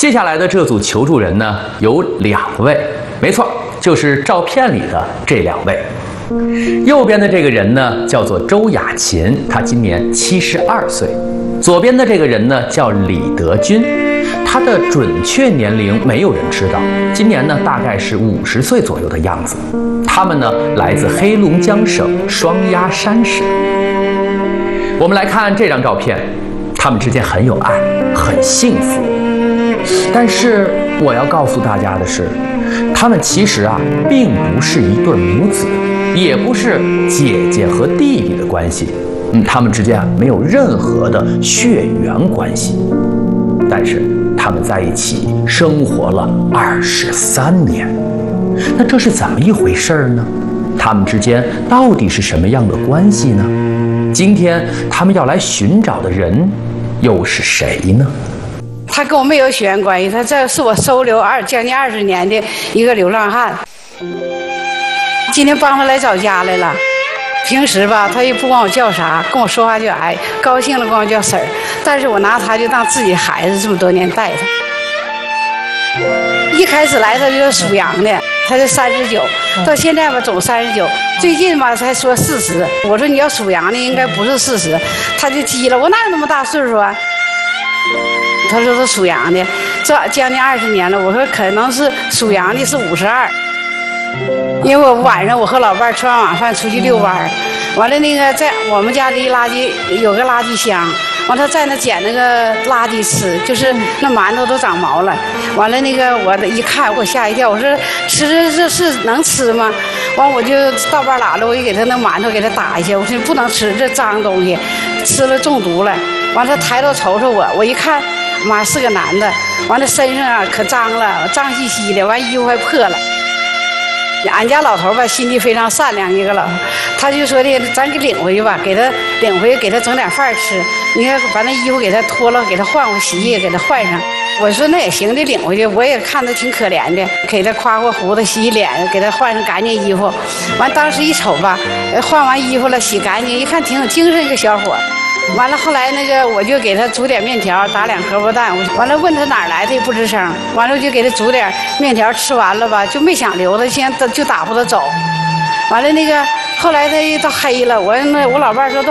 接下来的这组求助人呢，有2位，没错，就是照片里的这2位。右边的这个人呢，叫做周雅琴，他今年72岁；左边的这个人呢，叫李德军，他的准确年龄没有人知道，今年呢大概是50岁左右的样子。他们呢来自黑龙江省双鸭山市。我们来看这张照片，他们之间很有爱，很幸福。但是我要告诉大家的是，他们其实并不是一对母子，也不是姐姐和弟弟的关系，他们之间没有任何的血缘关系。但是他们在一起生活了23年，那这是怎么一回事呢？他们之间到底是什么样的关系呢？今天他们要来寻找的人又是谁呢？ 他跟我没有血缘关系，他这是我收留将近20年的一个流浪汉。今天帮他来找家来了。平时吧，他也不管我叫啥，跟我说话就挨，高兴了管我叫婶儿。但是我拿他就当自己孩子，这么多年带他。一开始来他就是属羊的，他是39，到现在吧总39，最近吧才说40。我说你要属羊的应该不是40，他就急了，我哪有那么大岁数啊？他说他属羊的，这将近20年了。我说可能是属羊的是52，因为我晚上我和老伴儿吃完晚饭出去遛弯儿，完了那个在我们家离垃圾有个垃圾箱，完他在那捡那个垃圾吃，就是那馒头都长毛了。完了那个我一看我吓一跳，我说吃这是能吃吗？完我就到半拉了，我就给他那馒头给他打一下，我说不能吃这脏东西，吃了中毒了。完他抬头瞅瞅我，我一看。妈是个男的，完了身上可脏了，脏兮兮的，完衣服还破了。俺家老头吧，心地非常善良，一个老头，他就说的，咱给领回去吧，给他领回去，给他整点饭吃。你看把那衣服给他脱了，给他换洗衣，给他换上。我说那也行，得领回去。我也看他挺可怜的，给他夸过胡子，洗洗脸，给他换上干净衣服。完当时一瞅吧，换完衣服了，洗干净，一看挺有精神一个小伙。完了，后来那个我就给他煮点面条，打2荷包蛋。完了问他哪儿来的，也不吱声。完了我就给他煮点面条，吃完了吧，就没想留他，先就打发他走。完了那个后来他到黑了，我老伴说。